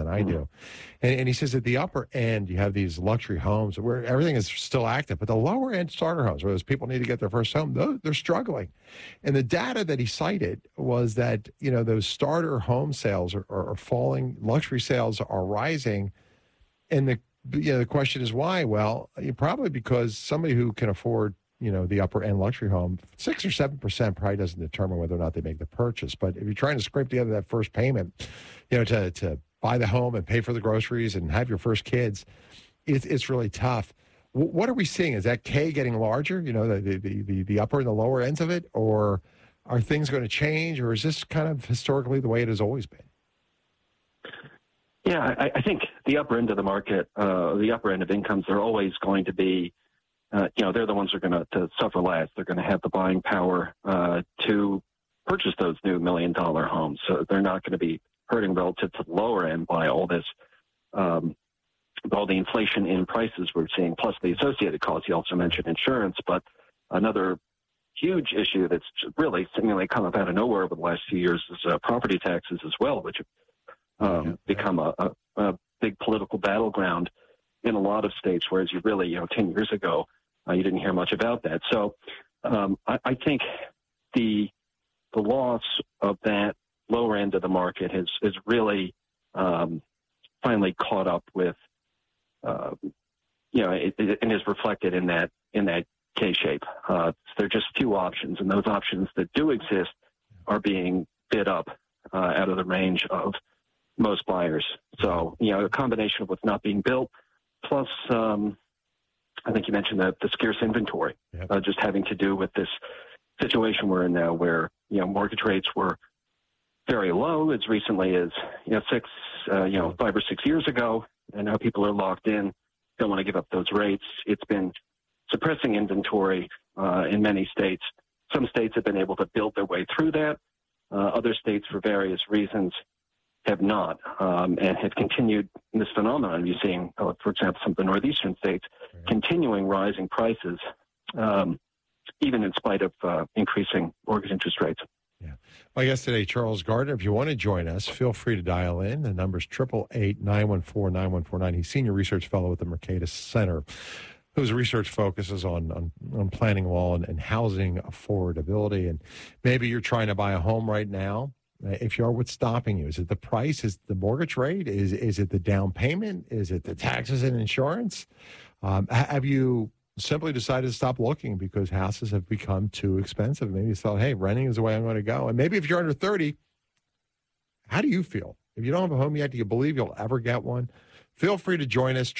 I do. And he says at the upper end, you have these luxury homes where everything is still active, but the lower end starter homes, where those people need to get their first home, they're struggling. And the data that he cited was that, those starter home sales are falling, luxury sales are rising. And the question is why? Well, probably because somebody who can afford the upper end luxury home, 6 or 7% probably doesn't determine whether or not they make the purchase. But if you're trying to scrape together that first payment, to buy the home and pay for the groceries and have your first kids, it's really tough. What are we seeing? Is that K getting larger? The upper and the lower ends of it, or are things going to change, or is this kind of historically the way it has always been? Yeah, I think the upper end of the market, the upper end of incomes, are always going to be. They're the ones who are going to suffer last. They're going to have the buying power to purchase those new $1 million homes. So they're not going to be hurting relative to the lower end by all this, all the inflation in prices we're seeing, plus the associated costs. You also mentioned insurance, but another huge issue that's really seemingly come up out of nowhere over the last few years is property taxes as well, which have become a big political battleground in a lot of states, whereas you really, 10 years ago, you didn't hear much about that. So I think the loss of that lower end of the market has really finally caught up with, and is reflected in that K-shape. There are just few options, and those options that do exist are being bid up out of the range of most buyers. So, a combination of what's not being built, plus I think you mentioned the scarce inventory, just having to do with this situation we're in now where, mortgage rates were very low as recently as, 5 or 6 years ago. And now people are locked in, don't want to give up those rates. It's been suppressing inventory in many states. Some states have been able to build their way through that. Other states, for various reasons, have not, and have continued this phenomenon. You're seeing, for example, some of the northeastern states continuing rising prices, even in spite of increasing mortgage interest rates. Yeah. My guest today, Charles Gardner. If you want to join us, feel free to dial in. The number's 888-914-9149. He's Senior Research Fellow at the Mercatus Center, whose research focuses on planning law and housing affordability. And maybe you're trying to buy a home right now. If you are, what's stopping you? Is it the price? Is it the mortgage rate? Is it the down payment? Is it the taxes and insurance? Have you simply decided to stop looking because houses have become too expensive? Maybe you thought, hey, renting is the way I'm going to go. And maybe if you're under 30, how do you feel? If you don't have a home yet, do you believe you'll ever get one? Feel free to join us,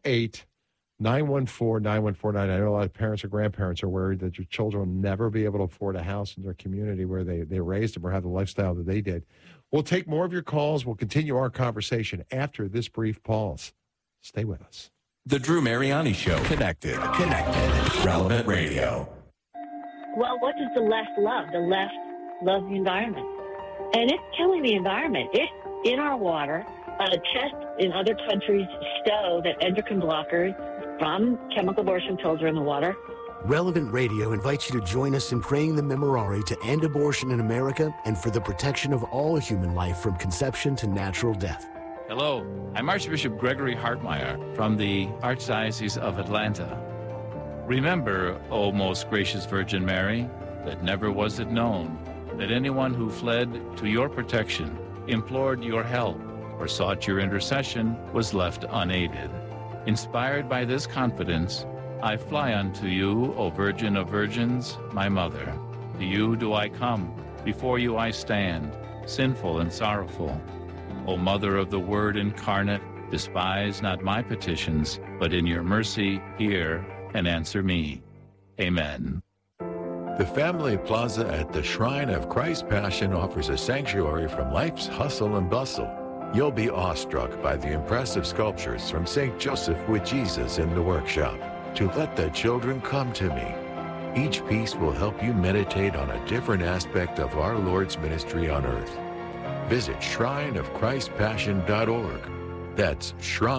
888-914-9149. I know a lot of parents or grandparents are worried that your children will never be able to afford a house in their community where they raised them or have the lifestyle that they did. We'll take more of your calls. We'll continue our conversation after this brief pause. Stay with us. The Drew Mariani Show. Connected. Relevant Radio. Well, what does the left love? The left loves the environment. And it's killing the environment. It's in our water. Tests in other countries show that endocrine blockers from chemical abortion pills are in the water. Relevant Radio invites you to join us in praying the Memorare to end abortion in America and for the protection of all human life from conception to natural death. Hello, I'm Archbishop Gregory Hartmeyer from the Archdiocese of Atlanta. Remember, O most gracious Virgin Mary, that never was it known that anyone who fled to your protection, implored your help, or sought your intercession was left unaided. Inspired by this confidence, I fly unto you, O Virgin of Virgins, my Mother. To you do I come, before you I stand, sinful and sorrowful. O Mother of the Word incarnate, despise not my petitions, but in your mercy hear and answer me. Amen. The Family Plaza at the Shrine of Christ Passion offers a sanctuary from life's hustle and bustle. You'll be awestruck by the impressive sculptures from St. Joseph with Jesus in the workshop. To let the children come to me. Each piece will help you meditate on a different aspect of our Lord's ministry on earth. Visit shrineofchristpassion.org. That's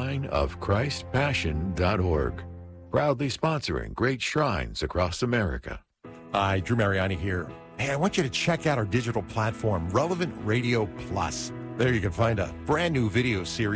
shrineofchristpassion.org. Proudly sponsoring great shrines across America. Hi, Drew Mariani here. Hey, I want you to check out our digital platform, Relevant Radio Plus. There you can find a brand new video series